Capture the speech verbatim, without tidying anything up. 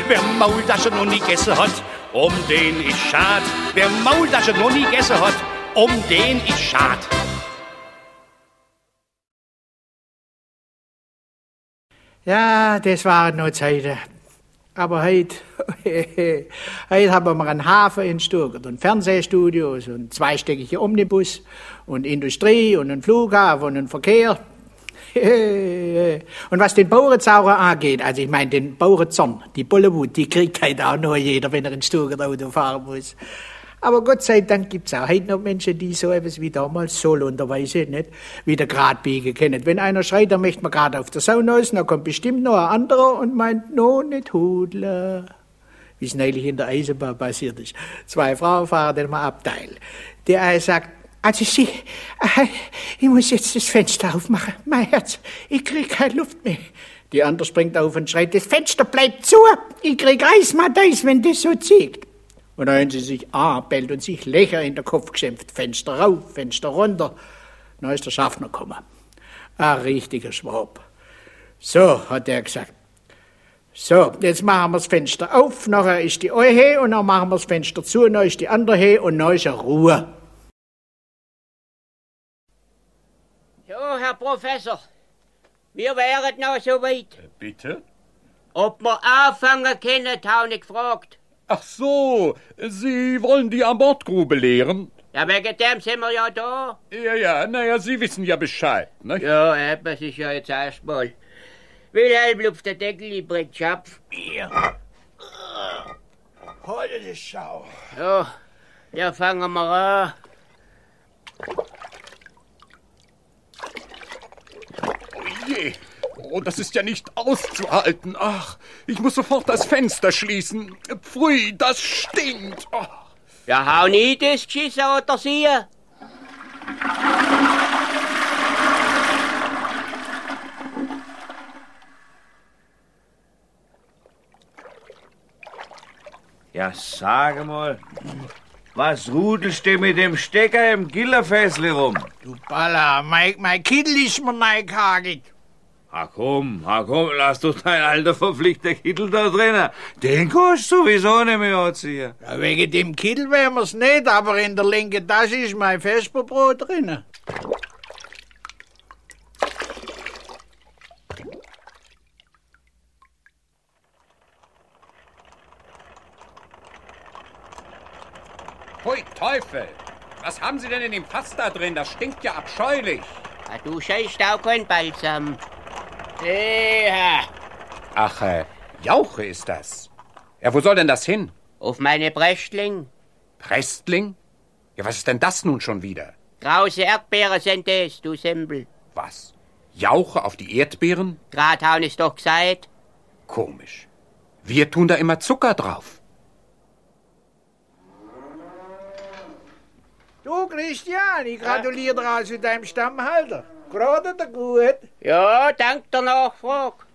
Wer Maultasche noch nie gegessen hat, um den ist schad. Wer Maultasche noch nie gegessen hat, um den ist schad. Ja, das waren noch Zeiten. Aber heute, heute haben wir einen Hafen in Stuttgart und Fernsehstudios und zweistöckige Omnibus und Industrie und einen Flughafen und einen Verkehr. Und was den Bauernzauber angeht, also ich meine den Bauernzorn, die Bollywood, die kriegt halt auch nur jeder, wenn er in Stuttgart Auto fahren muss. Aber Gott sei Dank gibt's auch heute noch Menschen, die so etwas wie damals solonderweise nicht wieder grad biegen können. Wenn einer schreit, dann möchte man gerade auf der Sau hinaus, dann kommt bestimmt noch ein anderer und meint, no, nicht hudler. Wie es neulich in der Eisenbahn passiert ist. Zwei Frauen fahren in einem Abteil. Der eine sagt, also Sie, ich muss jetzt das Fenster aufmachen. Mein Herz, ich krieg keine Luft mehr. Die andere springt auf und schreit, das Fenster bleibt zu. Ich krieg Eismadeis, wenn das so zieht. Und dann haben sie sich anbellt und sich Löcher in den Kopf geschimpft. Fenster rauf, Fenster runter. Dann ist der Schaffner gekommen. Ein richtiger Schwab. So, hat er gesagt. So, jetzt machen wir das Fenster auf, nachher ist die eine he und dann machen wir das Fenster zu, dann ist die andere he und dann ist eine Ruhe. So, Herr Professor, wir wären noch so weit. Äh, bitte? Ob wir anfangen können, habe ich gefragt. Ach so, Sie wollen die Abortgrube leeren? Ja, wegen dem sind wir ja da. Ja, ja, naja, Sie wissen ja Bescheid, ne? Ja, eben, das ist ja jetzt erstmal. Wilhelm lupft den Deckel, ich bring Schapf. Hier. Heute die Schau. Ja, ja, fangen wir an. Oh je, oh, das ist ja nicht auszuhalten. Ach, ich muss sofort das Fenster schließen. Pfui, das stinkt. Oh. Ja, hau nie das geschissen oder sie. Ja, sag mal, was rudelst du mit dem Stecker im Gillerfässli rum? Du Baller, mein, mein Kittel ist mir neigehagelt. Ah komm, ah komm, lass doch dein alter verpflichter Kittel da drinnen. Den kannst du sowieso nicht mehr anziehen. Ja, wegen dem Kittel wären wir's nicht, aber in der linken Tasche ist mein Vesperbrot drinnen. Hui, Teufel! Was haben Sie denn in dem Fass da drin? Das stinkt ja abscheulich. Ja, du scheißt auch kein Balsam. Ja. Ach, äh, Jauche ist das. Ja, wo soll denn das hin? Auf meine Brästling. Prästling? Ja, was ist denn das nun schon wieder? Grause Erdbeeren sind das, du Sempel. Was? Jauche auf die Erdbeeren? Grad haben es doch gesagt. Komisch. Wir tun da immer Zucker drauf. Du, Christian, ich gratuliere dir zu deinem Stammhalter. Gerade der gut. Ja, dank der Nachfrage.